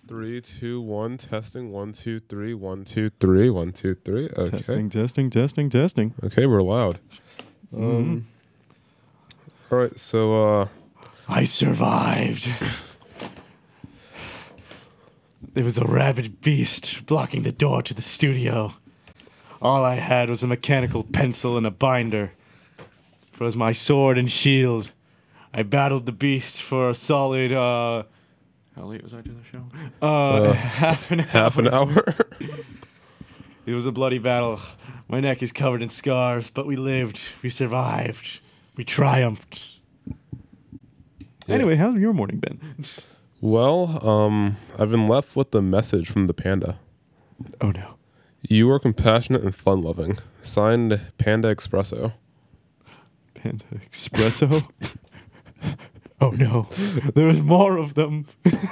Three, two, one. Testing. 1, 2, 3. 1, 2, 3. 1, 2, 3. Okay. Testing. Okay, we're loud. All right. So, I survived. There was a rabid beast blocking the door to the studio. All I had was a mechanical pencil and a binder. It was my sword and shield. I battled the beast for a solid, how late was I to the show? Half an hour. half an hour. It was a bloody battle. My neck is covered in scars, but we lived. We survived. We triumphed. Yeah. Anyway, how's your morning been? Well, I've been left with a message from the panda. Oh no. You are compassionate and fun-loving. Signed, Panda Espresso. Panda Espresso? Oh no. There was more of them.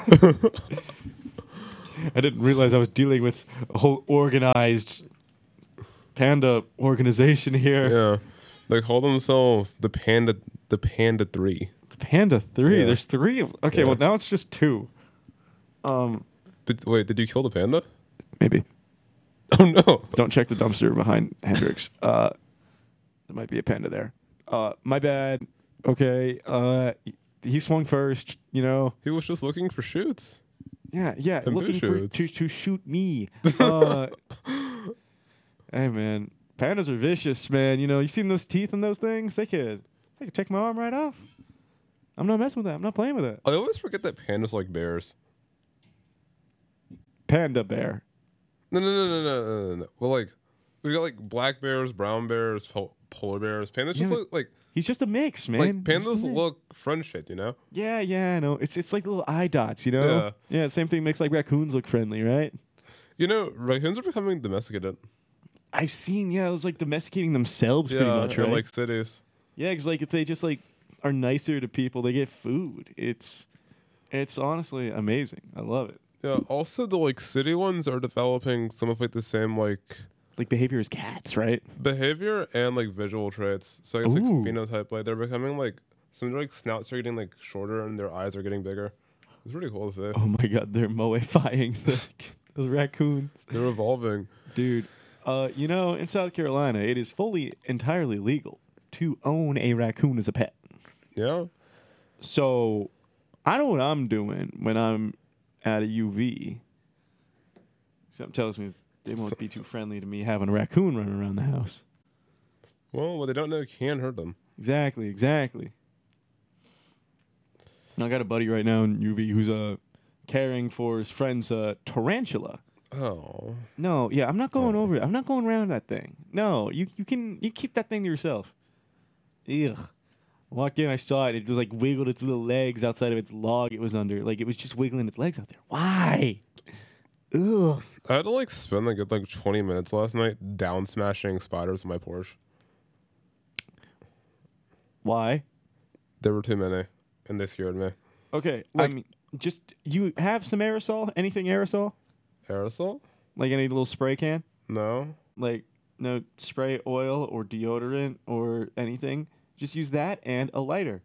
I didn't realize I was dealing with a whole organized panda organization here. Yeah. They call themselves the Panda 3. The Panda 3. Yeah. There's 3 of. Okay, Yeah. well now it's just 2. Did you kill the panda? Maybe. Oh no. Don't check the dumpster behind Hendrix. There might be a panda there. My bad. Okay. He swung first, you know. He was just looking for shoots. Yeah, And looking for shoots. to shoot me. Hey man, pandas are vicious, man. You know, you seen those teeth in those things? They could take my arm right off. I'm not messing with that. I'm not playing with it. I always forget that pandas like bears. Panda bear. No. Well, like, we got like black bears, brown bears, polar bears. Pandas just Yeah. look like He's just a mix, man. like He's just a pandas mix. look friend shit, you know? Yeah, I know. It's like little eye dots, you know. Yeah, same thing makes like raccoons look friendly, right? You know, raccoons are becoming domesticated. I've seen, it was like domesticating themselves pretty much, in right? like cities. Yeah, because like if they just like are nicer to people, they get food. It's honestly amazing. I love it. Yeah. Also, the like city ones are developing some of like the same like Like behavior as cats, right? behavior and like visual traits. So I guess like Ooh. phenotype, like they're becoming like some of their like snouts are getting like shorter and their eyes are getting bigger. It's pretty cool to see. Oh my god, they're moifying those raccoons, They're evolving. dude. You know, in South Carolina, it is entirely legal to own a raccoon as a pet. Yeah. So, I know what I'm doing when I'm at a UV. Something tells me they won't be too friendly to me having a raccoon running around the house. Well, what they don't know can hurt them. Exactly. I got a buddy right now in UV who's caring for his friend's tarantula. Oh. No, yeah, I'm not going over it. I'm not going around that thing. No, you keep that thing to yourself. Ugh. I walked in, I saw it. It was like wiggled its little legs outside of its log it was under. Like it was just wiggling its legs out there. Why? Ugh. I had to like spend a good like 20 minutes last night down smashing spiders in my Porsche. Why? There were too many, and they scared me. Okay, Like- I mean, just you have some aerosol? Anything aerosol? Aerosol? Like any little spray can? No. Like no spray oil or deodorant or anything? Just use that and a lighter.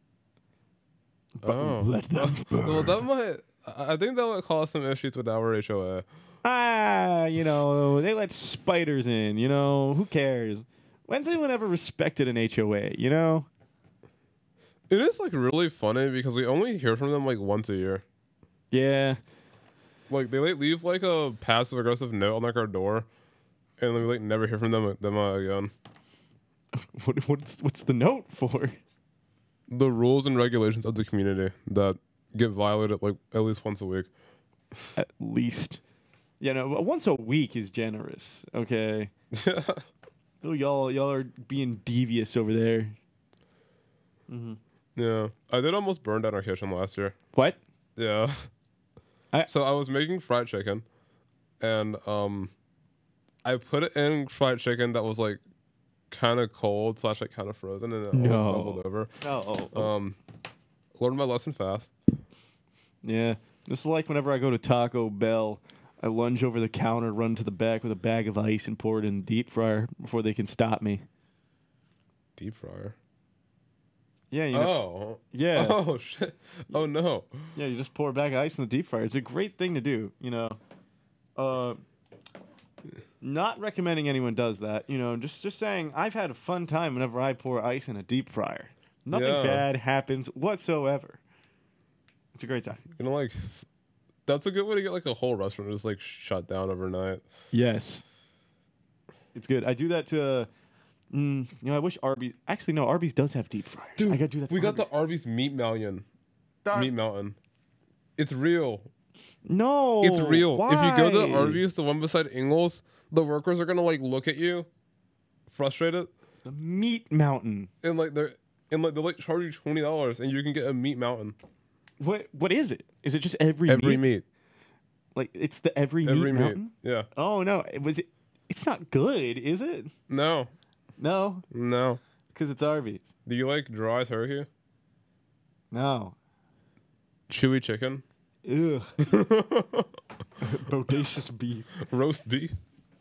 Oh. Let them Well, that might. I think that would cause some issues with our HOA. you know, they let spiders in, you know, who cares? When's anyone ever respected an HOA, you know? It is like really funny because we only hear from them like once a year. Yeah. Like they like leave like a passive aggressive note on like our door, and then we like never hear from them again. What's the note for? The rules and regulations of the community that get violated like at least once a week. At least. Yeah, no, once a week is generous, okay? Oh, y'all are being devious over there. Mm-hmm. Yeah, I did almost burn down our kitchen last year. What? Yeah. So I was making fried chicken, and I put it in fried chicken that was like kind of cold / like kind of frozen, and it all bubbled over. Oh. Learned my lesson fast. Yeah. This is like whenever I go to Taco Bell, I lunge over the counter, run to the back with a bag of ice, and pour it in the deep fryer before they can stop me. Deep fryer. Yeah, yeah. Oh shit. Oh no. Yeah, you just pour a bag of ice in the deep fryer. It's a great thing to do, Not recommending anyone does that, just saying I've had a fun time whenever I pour ice in a deep fryer. Nothing bad happens whatsoever. It's a great time. That's a good way to get like a whole restaurant just like shut down overnight. Yes. It's good. I do that to I wish Arby's. Actually, no. Arby's does have deep fryers. Dude, I gotta do that. We got the Arby's Meat Mountain. Meat Mountain. It's real. No, it's real. Why? If you go to the Arby's, the one beside Ingles, the workers are gonna like look at you, frustrated. The Meat Mountain. And they're like charge you $20, and you can get a Meat Mountain. What is it? Is it just every meat? Like it's the every meat mountain? Yeah. Oh no, it's not good, is it? No. Because it's Arby's. Do you like dry turkey? No. Chewy chicken? Ugh. Bodacious beef. Roast beef?